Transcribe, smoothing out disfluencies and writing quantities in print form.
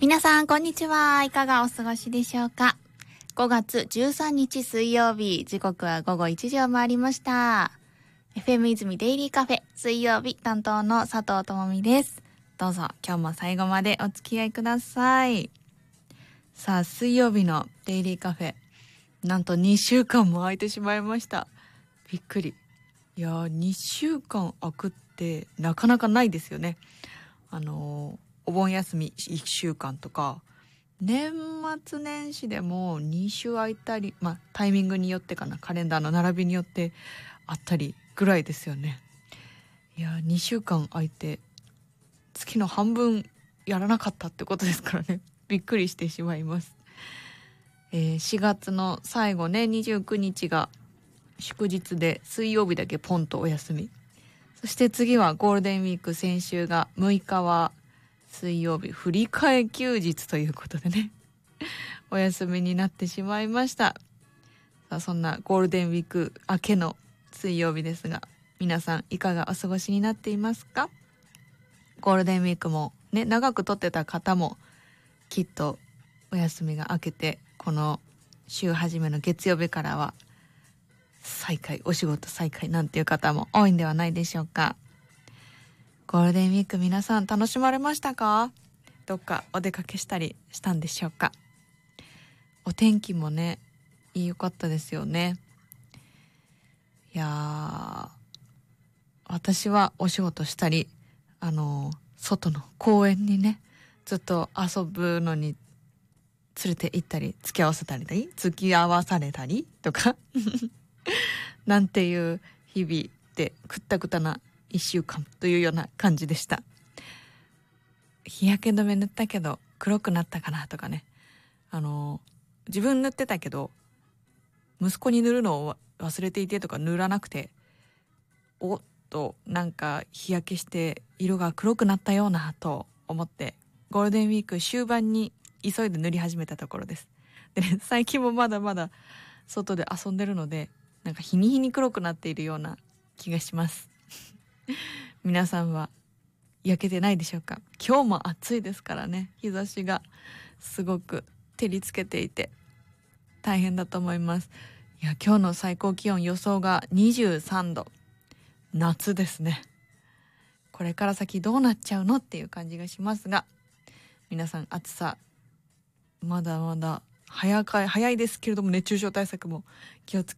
皆さんこんにちは。いかがお過ごしでしょうか。5月13日水曜日、時刻は午後1時を回りました。FM 泉デイリーカフェ水曜日担当の佐藤智美です。どうぞ今日も最後までお付き合いください。さあ、水曜日のデイリーカフェ、なんと2週間も空いてしまいました。びっくり。いやー、2週間空くってなかなかないですよね。お盆休み1週間とか、年末年始でも2週空いたり、タイミングによってかな、カレンダーの並びによってあったりぐらいですよね。いや、2週間空いて月の半分やらなかったってことですからね。びっくりしてしまいます。4月の最後ね、29日が祝日で、水曜日だけポンとお休み。そして次はゴールデンウィーク、先週が6日は水曜日、振り替え休日ということでね、お休みになってしまいました。さあ、そんなゴールデンウィーク明けの水曜日ですが、皆さんいかがお過ごしになっていますか？ゴールデンウィークもね、長く取ってた方もきっとお休みが明けて、この週始めの月曜日からは再開、お仕事再開なんていう方も多いんではないでしょうか。ゴールデンウィーク皆さん楽しまれましたか？どっかお出かけしたりしたんでしょうか？お天気もね、良かったですよね。いやー、私はお仕事したり、外の公園にね、ずっと遊ぶのに連れて行ったり、付き合わされたりとかなんていう日々で、くったくたな1週間というような感じでした。日焼け止め塗ったけど黒くなったかなとかね、自分塗ってたけど息子に塗るのを忘れていてとか、塗らなくて、おっとなんか日焼けして色が黒くなったようなと思って、ゴールデンウィーク終盤に急いで塗り始めたところです。でね、最近もまだまだ外で遊んでるので、なんか日に日に黒くなっているような気がします皆さんは焼けてないでしょうか？今日も暑いですからね、日差しがすごく照りつけていて大変だと思います。いや、今日の最高気温予想が23度。夏ですね。これから先どうなっちゃうのっていう感じがしますが、皆さん暑さまだまだ早いですけれども、熱中症対策も気をつけ